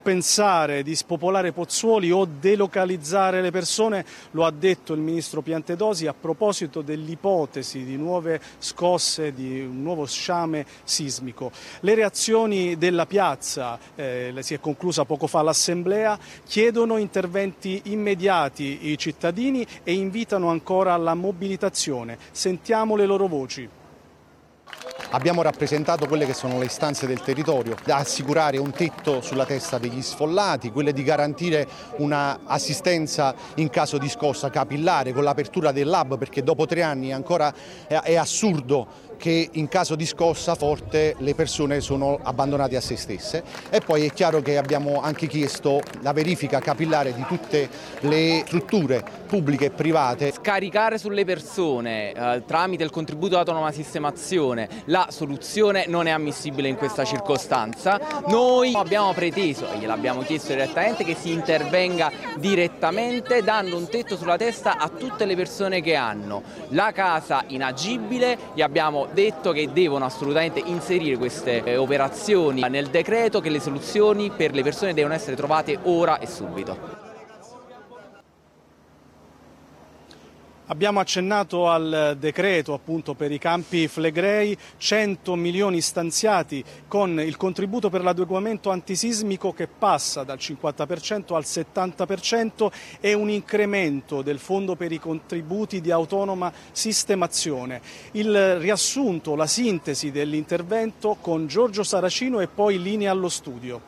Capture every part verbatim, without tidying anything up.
Pensare di spopolare Pozzuoli o delocalizzare le persone, lo ha detto il ministro Piantedosi a proposito dell'ipotesi di nuove scosse, di un nuovo sciame sismico. Le reazioni della piazza, eh, si è conclusa poco fa l'assemblea, chiedono interventi immediati i cittadini e invitano ancora alla mobilitazione. Sentiamo le loro voci. Abbiamo rappresentato quelle che sono le istanze del territorio, da assicurare un tetto sulla testa degli sfollati, quelle di garantire un'assistenza in caso di scossa capillare con l'apertura del lab, perché dopo tre anni ancora è assurdo che in caso di scossa forte le persone sono abbandonate a se stesse. E poi è chiaro che abbiamo anche chiesto la verifica capillare di tutte le strutture pubbliche e private. Scaricare sulle persone eh, tramite il contributo autonoma sistemazione la soluzione non è ammissibile in questa circostanza. Noi abbiamo preteso, e gliel'abbiamo chiesto direttamente, che si intervenga direttamente dando un tetto sulla testa a tutte le persone che hanno la casa inagibile. Gli abbiamo detto che devono assolutamente inserire queste eh, operazioni nel decreto, che le soluzioni per le persone devono essere trovate ora e subito. Abbiamo accennato al decreto appunto per i Campi Flegrei, cento milioni stanziati con il contributo per l'adeguamento antisismico che passa dal cinquanta per cento al settanta per cento e un incremento del fondo per i contributi di autonoma sistemazione. Il riassunto, la sintesi dell'intervento con Giorgio Saracino e poi linea allo studio.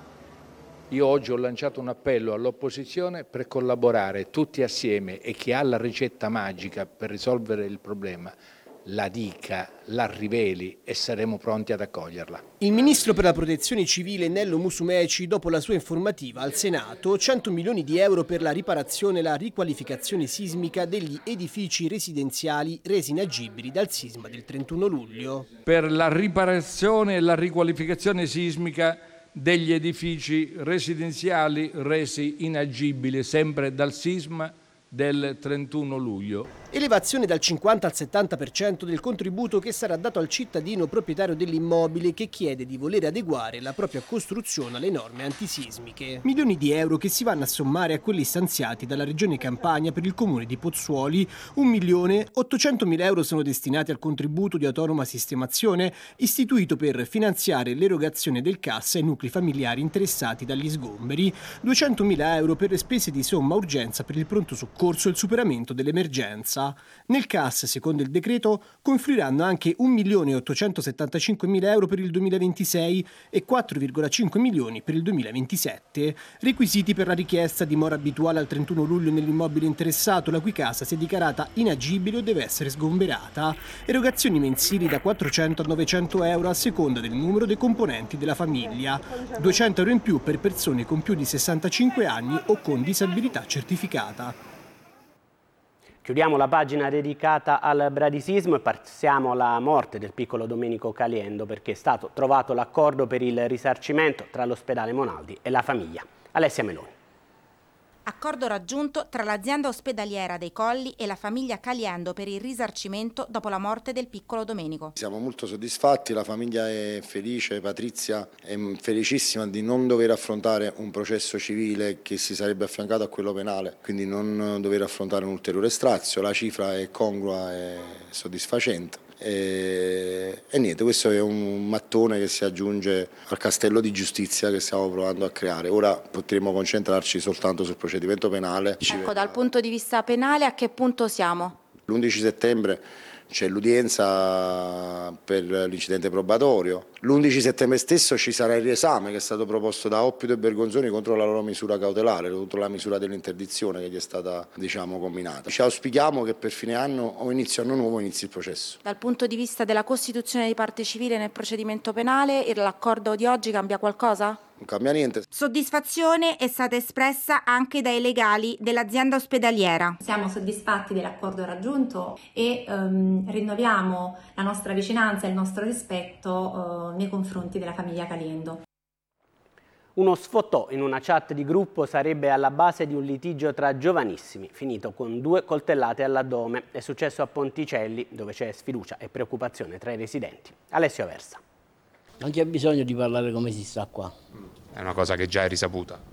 Io oggi ho lanciato un appello all'opposizione per collaborare tutti assieme e chi ha la ricetta magica per risolvere il problema la dica, la riveli e saremo pronti ad accoglierla. Il ministro per la protezione civile Nello Musumeci, dopo la sua informativa al Senato, cento milioni di euro per la riparazione e la riqualificazione sismica degli edifici residenziali resi inagibili dal sisma del trentuno luglio. Per la riparazione e la riqualificazione sismica degli edifici residenziali resi inagibili sempre dal sisma del trentuno luglio. Elevazione dal cinquanta al settanta per cento del contributo che sarà dato al cittadino proprietario dell'immobile che chiede di voler adeguare la propria costruzione alle norme antisismiche. Milioni di euro che si vanno a sommare a quelli stanziati dalla Regione Campania per il comune di Pozzuoli. Un milione ottocentomila euro sono destinati al contributo di autonoma sistemazione istituito per finanziare l'erogazione del cassa ai nuclei familiari interessati dagli sgomberi. duecentomila euro per le spese di somma urgenza per il pronto soccorso e il superamento dell'emergenza. Nel C A S, secondo il decreto, confluiranno anche un milione ottocentosettantacinquemila euro per il duemilaventisei e quattro virgola cinque milioni per il duemilaventisette. Requisiti per la richiesta dimora abituale al trentuno luglio nell'immobile interessato, la cui casa si è dichiarata inagibile o deve essere sgomberata. Erogazioni mensili da quattrocento a novecento euro a seconda del numero dei componenti della famiglia. duecento euro in più per persone con più di sessantacinque anni o con disabilità certificata. Chiudiamo la pagina dedicata al bradisismo e passiamo alla morte del piccolo Domenico Caliendo, perché è stato trovato l'accordo per il risarcimento tra l'ospedale Monaldi e la famiglia. Alessia Meloni. Accordo raggiunto tra l'azienda ospedaliera dei Colli e la famiglia Caliendo per il risarcimento dopo la morte del piccolo Domenico. Siamo molto soddisfatti, la famiglia è felice, Patrizia è felicissima di non dover affrontare un processo civile che si sarebbe affiancato a quello penale, quindi non dover affrontare un ulteriore strazio, la cifra è congrua e soddisfacente. E, e niente, questo è un mattone che si aggiunge al castello di giustizia che stiamo provando a creare. Ora potremo concentrarci soltanto sul procedimento penale. Ecco, dal punto di vista penale a che punto siamo? L'undici settembre c'è l'udienza per l'incidente probatorio. L'undici settembre stesso ci sarà il riesame che è stato proposto da Oppito e Bergonzoni contro la loro misura cautelare, contro la misura dell'interdizione che gli è stata, diciamo, combinata. Ci auspichiamo che per fine anno o inizio anno nuovo inizi il processo. Dal punto di vista della costituzione di parte civile nel procedimento penale, l'accordo di oggi cambia qualcosa? Non cambia niente. Soddisfazione è stata espressa anche dai legali dell'azienda ospedaliera. Siamo soddisfatti dell'accordo raggiunto e ehm, rinnoviamo la nostra vicinanza e il nostro rispetto eh, nei confronti della famiglia Caliendo. Uno sfottò in una chat di gruppo sarebbe alla base di un litigio tra giovanissimi, finito con due coltellate all'addome. È successo a Ponticelli, dove c'è sfiducia e preoccupazione tra i residenti. Alessio Aversa. Non c'è bisogno di parlare come si sta qua. è una cosa che già è risaputa.